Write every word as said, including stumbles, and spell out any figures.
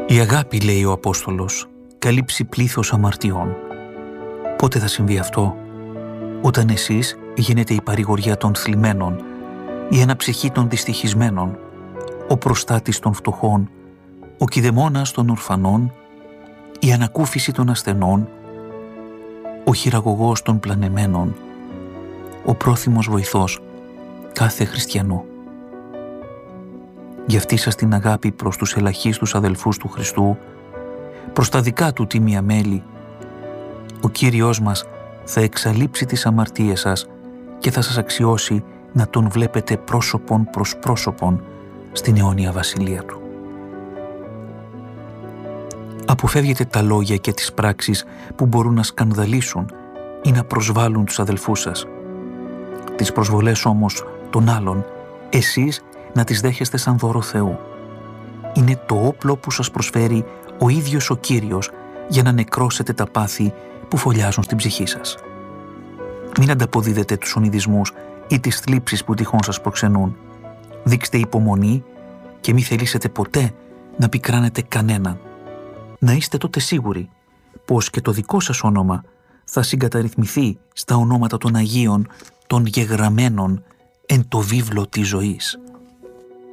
Η αγάπη, λέει ο Απόστολος, καλύψει πλήθος αμαρτιών. Πότε θα συμβεί αυτό? Όταν εσείς γίνετε η παρηγοριά των θλιμμένων, η αναψυχή των δυστυχισμένων, ο προστάτης των φτωχών, ο κηδεμόνας των ορφανών, η ανακούφιση των ασθενών, ο χειραγωγός των πλανεμένων, ο πρόθυμος βοηθός κάθε χριστιανού. Γι' αυτή σας την αγάπη προς τους ελαχίστους αδελφούς του Χριστού, προς τα δικά του τίμια μέλη, ο Κύριος μας θα εξαλείψει τις αμαρτίες σας και θα σας αξιώσει να τον βλέπετε πρόσωπον προς πρόσωπον στην αιώνια βασιλεία του. Αποφεύγετε τα λόγια και τις πράξεις που μπορούν να σκανδαλίσουν ή να προσβάλλουν τους αδελφούς σας. Τις προσβολές όμως των άλλων, εσείς να τις δέχεστε σαν δώρο Θεού. Είναι το όπλο που σας προσφέρει ο ίδιος ο Κύριος για να νεκρώσετε τα πάθη που φωλιάζουν στην ψυχή σας. Μην ανταποδίδετε τους ονειδισμούς ή τις θλίψεις που τυχόν σας προξενούν. Δείξτε υπομονή και μη θελήσετε ποτέ να πικράνετε κανέναν. Να είστε τότε σίγουροι πως και το δικό σας όνομα θα συγκαταρρυθμιστεί στα ονόματα των Αγίων, των γεγραμμένων εν το βίβλο της ζωής.